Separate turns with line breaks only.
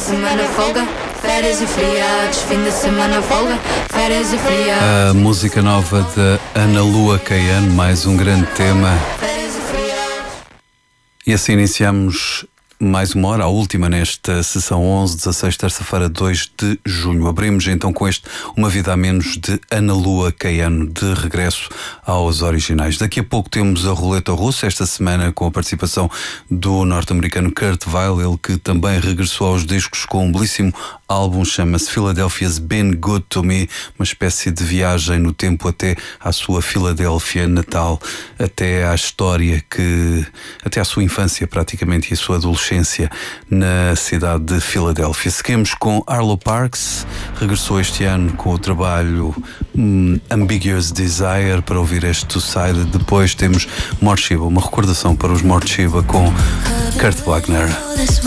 semana folga, férias e feriados. Fim de semana folga, férias e feriados.
A música nova de Ana Lua Caiano, mais um grande tema.
Férias e feriados.
E assim iniciamos mais uma hora, a última nesta sessão 11-16, terça-feira, 2 de junho. Abrimos então com este Uma Vida a Menos de Ana Lua Caiano, de regresso aos originais. Daqui a pouco temos a Roleta Russa, esta semana com a participação do norte-americano Kurt Weill, ele que também regressou aos discos com um belíssimo álbum, chama-se Philadelphia's Been Good to Me, uma espécie de viagem no tempo até à sua Filadélfia natal, até à história até à sua infância praticamente e a sua adolescência na cidade de Filadélfia. Seguimos com Arlo Parks, regressou este ano com o trabalho Ambiguous Desire para ouvir este Two-Sided. Depois temos Morcheeba, uma recordação para os Morcheeba com Kurt Wagner.